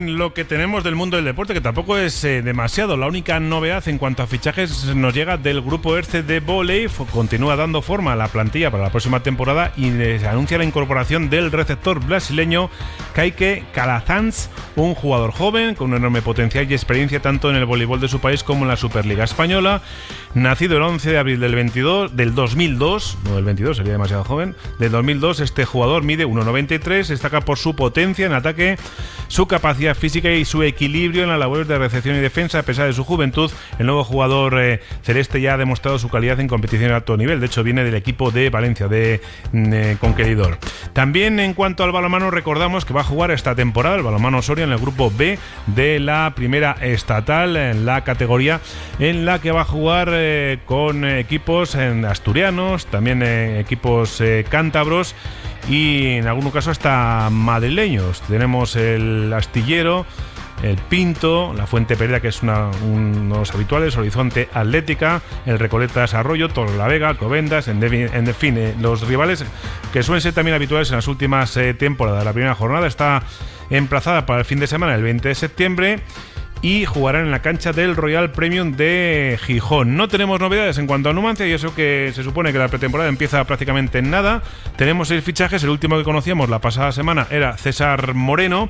Lo que tenemos del mundo del deporte, que tampoco es demasiado. La única novedad en cuanto a fichajes nos llega del grupo Erce de vóley. Continúa dando forma a la plantilla para la próxima temporada y se anuncia la incorporación del receptor brasileño Kaique Calazans, un jugador joven con un enorme potencial y experiencia tanto en el voleibol de su país como en la Superliga Española. Nacido el 11 de abril del 2002, no del 22, sería demasiado joven, del 2002, este jugador mide 1,93, destaca por su potencia en ataque, su capacidad física y su equilibrio en las labores de recepción y defensa. A pesar de su juventud, el nuevo jugador celeste ya ha demostrado su calidad en competición de alto nivel. De hecho, viene del equipo de Valencia, de Conqueridor. También en cuanto al balonmano, recordamos que va a jugar esta temporada el balonmano Soria en el grupo B de la primera estatal, en la categoría en la que va a jugar con equipos asturianos, también equipos cántabros y en algún caso hasta madrileños. Tenemos el Astillero, el Pinto, la Fuente Pereda, que es unos habituales, Horizonte Atlética, el Recoletas Arroyo, Torrelavega, Alcobendas, en fin, los rivales que suelen ser también habituales en las últimas temporadas. La primera jornada está emplazada para el fin de semana, el 20 de septiembre, y jugarán en la cancha del Royal Premium de Gijón. No tenemos novedades en cuanto a Numancia y eso que se supone que la pretemporada empieza prácticamente en nada. Tenemos 6 fichajes, el último que conocíamos la pasada semana era César Moreno,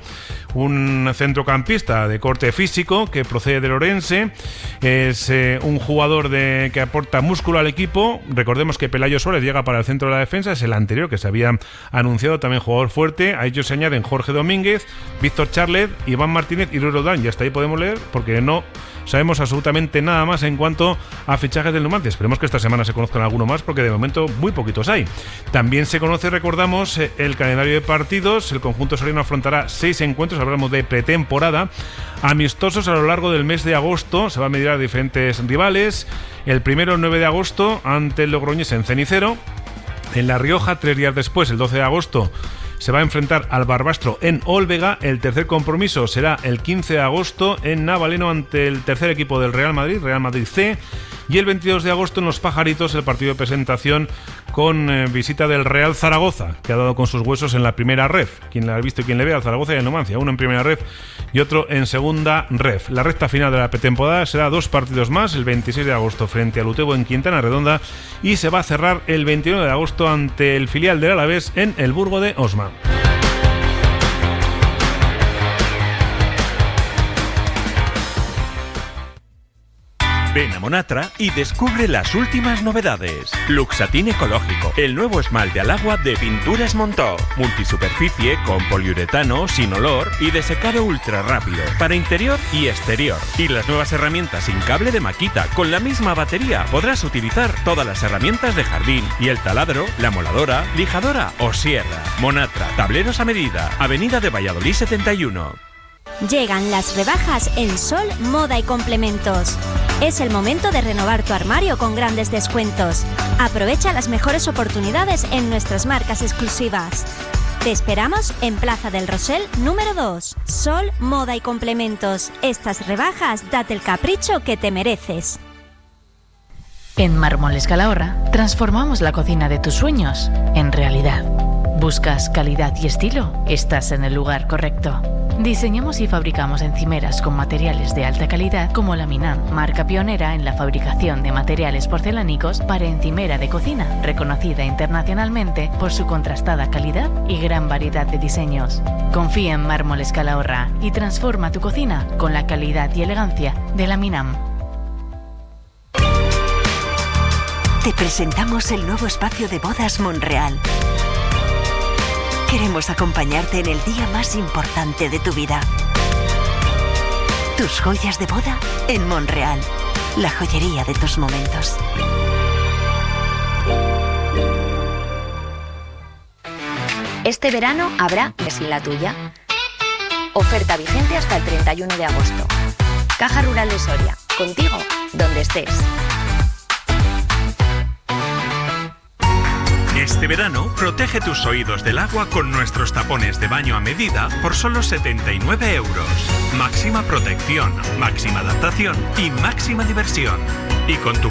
un centrocampista de corte físico que procede del Orense. Es un jugador que aporta músculo al equipo. Recordemos que Pelayo Suárez llega para el centro de la defensa, es el anterior que se había anunciado, también jugador fuerte. A ellos se añaden Jorge Domínguez, Víctor Charlet, Iván Martínez y Luis Rodán. Y hasta ahí podemos leer porque no sabemos absolutamente nada más en cuanto a fichajes del Numancia. Esperemos que esta semana se conozcan alguno más porque de momento muy poquitos hay. También se conoce, recordamos, el calendario de partidos. El conjunto soriano afrontará 6 encuentros, hablamos de pretemporada, amistosos a lo largo del mes de agosto. Se va a medir a diferentes rivales. El primero, el 9 de agosto, ante el Logroñés en Cenicero. En La Rioja, 3 días después, el 12 de agosto, se va a enfrentar al Barbastro en Olvega. El tercer compromiso será el 15 de agosto en Navaleno ante el tercer equipo del Real Madrid, Real Madrid C. Y el 22 de agosto en Los Pajaritos, el partido de presentación con visita del Real Zaragoza, que ha dado con sus huesos en la primera ref. Quien la ha visto y quien le ve al Zaragoza y al Numancia, uno en primera ref y otro en segunda ref. La recta final de la pretemporada será 2 partidos más, el 26 de agosto frente al Utebo en Quintana Redonda y se va a cerrar el 21 de agosto ante el filial del Alavés en el Burgo de Osma. Ven a Monatra y descubre las últimas novedades. Luxatín ecológico, el nuevo esmalte al agua de Pinturas Montó. Multisuperficie con poliuretano, sin olor y de secado ultra rápido para interior y exterior. Y las nuevas herramientas sin cable de Makita. Con la misma batería podrás utilizar todas las herramientas de jardín y el taladro, la moladora, lijadora o sierra. Monatra, tableros a medida. Avenida de Valladolid 71. Llegan las rebajas en Sol, Moda y Complementos. Es el momento de renovar tu armario con grandes descuentos. Aprovecha las mejores oportunidades en nuestras marcas exclusivas. Te esperamos en Plaza del Rosell número 2. Sol, Moda y Complementos. Estas rebajas, date el capricho que te mereces. En Mármoles Calahorra transformamos la cocina de tus sueños en realidad. ¿Buscas calidad y estilo? Estás en el lugar correcto. Diseñamos y fabricamos encimeras con materiales de alta calidad como la Minam, marca pionera en la fabricación de materiales porcelánicos para encimera de cocina, reconocida internacionalmente por su contrastada calidad y gran variedad de diseños. Confía en Mármoles Calahorra y transforma tu cocina con la calidad y elegancia de la Minam. Te presentamos el nuevo espacio de bodas Monreal. Queremos acompañarte en el día más importante de tu vida. Tus joyas de boda en Monreal, la joyería de tus momentos. Este verano habrá Sin la Tuya. Oferta vigente hasta el 31 de agosto. Caja Rural de Soria, contigo donde estés. Este verano, protege tus oídos del agua con nuestros tapones de baño a medida por solo 79 euros. Máxima protección, máxima adaptación y máxima diversión. Y con tu